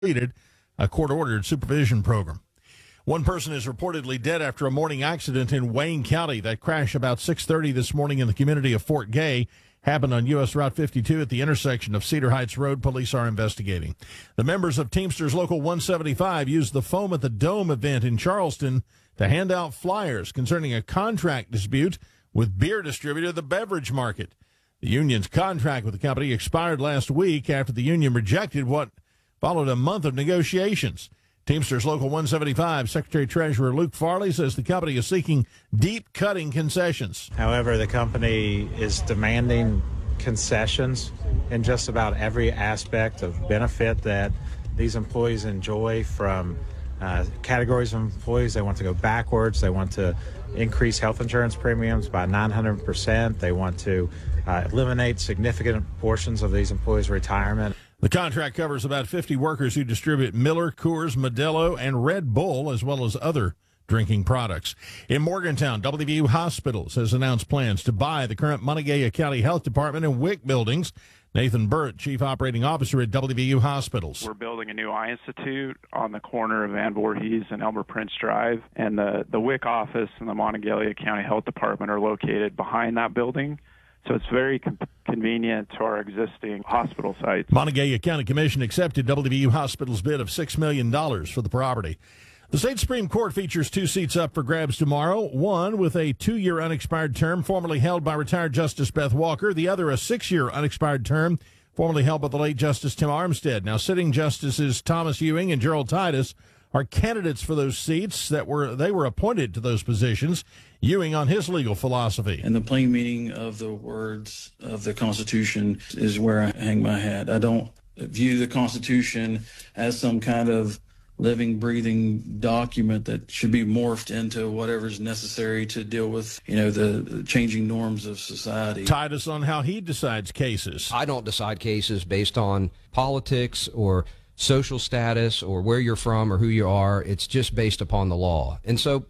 completed a court-ordered supervision program. One person is reportedly dead after a morning accident in Wayne County. That crash about 6:30 this morning in the community of Fort Gay happened on U.S. Route 52 at the intersection of Cedar Heights Road. Police are investigating. The members of Teamsters Local 175 used the Foam at the Dome event in Charleston to hand out flyers concerning a contract dispute with beer distributor The Beverage Market. The union's contract with the company expired last week after the union rejected what followed a month of negotiations. Teamsters Local 175 Secretary-Treasurer Luke Farley says the company is seeking deep-cutting concessions. However, the company is demanding concessions in just about every aspect of benefit that these employees enjoy, from categories of employees. They want to go backwards. They want to increase health insurance premiums by 900%. They want to eliminate significant portions of these employees' retirement. The contract covers about 50 workers who distribute Miller, Coors, Modelo, and Red Bull, as well as other drinking products. In Morgantown, WVU Hospitals has announced plans to buy the current Montague County Health Department and WIC buildings. Nathan Burt, Chief Operating Officer at WVU Hospitals. We're building a new eye institute on the corner of Van Voorhees and Elmer Prince Drive, and the WIC office and the Montague County Health Department are located behind that building. So it's very convenient to our existing hospital sites. Montague County Commission accepted WVU Hospital's bid of $6 million for the property. The state Supreme Court features 2 seats up for grabs tomorrow, one with a 2-year unexpired term formerly held by retired Justice Beth Walker, the other a 6-year unexpired term formerly held by the late Justice Tim Armstead. Now, sitting Justices Thomas Ewing and Gerald Titus are candidates for those seats. They were appointed to those positions. Ewing on his legal philosophy. And the plain meaning of the words of the Constitution is where I hang my hat. I don't view the Constitution as some kind of living, breathing document that should be morphed into whatever's necessary to deal with, the changing norms of society. Titus on how he decides cases. I don't decide cases based on politics or social status or where you're from or who you are. It's just based upon the law. And so,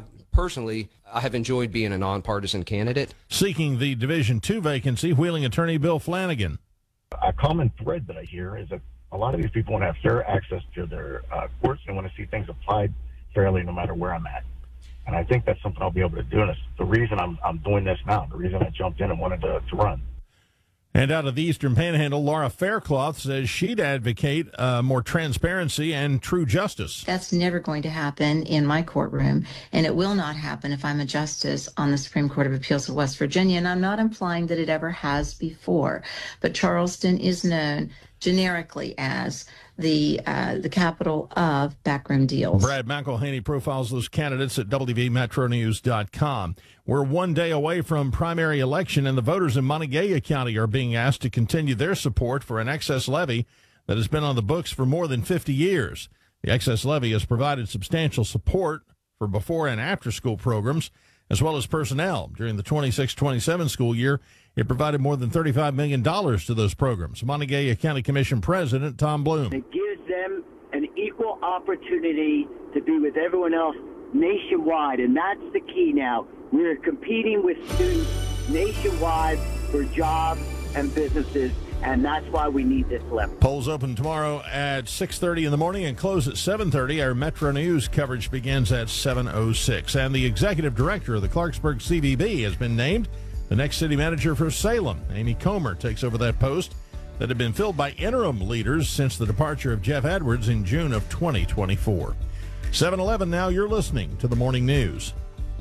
I have enjoyed being a nonpartisan candidate. Seeking the Division II vacancy, Wheeling attorney Bill Flanagan. A common thread that I hear is that a lot of these people want to have fair access to their courts and want to see things applied fairly no matter where I'm at. And I think that's something I'll be able to do. And it's the reason I'm doing this now, the reason I jumped in and wanted to run. And out of the Eastern Panhandle, Laura Faircloth says she'd advocate more transparency and true justice. That's never going to happen in my courtroom, and it will not happen if I'm a justice on the Supreme Court of Appeals of West Virginia. And I'm not implying that it ever has before, but Charleston is known generically as the capital of backroom deals. Brad McElhaney profiles those candidates at WVMetroNews.com. We're one day away from primary election, and the voters in Montague County are being asked to continue their support for an excess levy that has been on the books for more than 50 years. The excess levy has provided substantial support for before and after school programs, as well as personnel. During the 26-27 school year, it provided more than $35 million to those programs. Montague County Commission President Tom Bloom. It gives them an equal opportunity to be with everyone else nationwide, and that's the key now. We're competing with students nationwide for jobs and businesses, and that's why we need this levy. Polls open tomorrow at 6:30 in the morning and close at 7:30. Our Metro News coverage begins at 7:06. And the executive director of the Clarksburg CVB has been named the next city manager for Salem. Amy Comer takes over that post that had been filled by interim leaders since the departure of Jeff Edwards in June of 2024. 7:11 now, you're listening to the Morning News.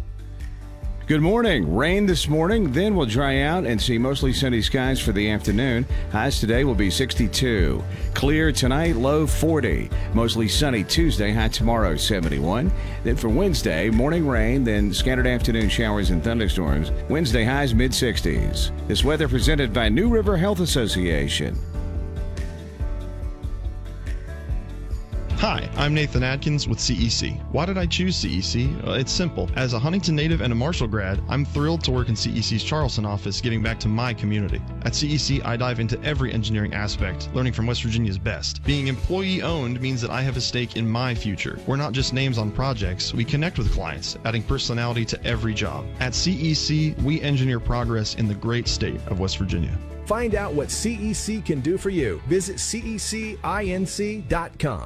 Good morning. Rain this morning, then we'll dry out and see mostly sunny skies for the afternoon. Highs today will be 62. Clear tonight, low 40. Mostly sunny Tuesday, high tomorrow 71. Then for Wednesday, morning rain, then scattered afternoon showers and thunderstorms. Wednesday highs mid-60s. This weather presented by New River Health Association. Hi, I'm Nathan Adkins with CEC. Why did I choose CEC? It's simple. As a Huntington native and a Marshall grad, I'm thrilled to work in CEC's Charleston office, giving back to my community. At CEC, I dive into every engineering aspect, learning from West Virginia's best. Being employee-owned means that I have a stake in my future. We're not just names on projects, we connect with clients, adding personality to every job. At CEC, we engineer progress in the great state of West Virginia. Find out what CEC can do for you. Visit cecinc.com.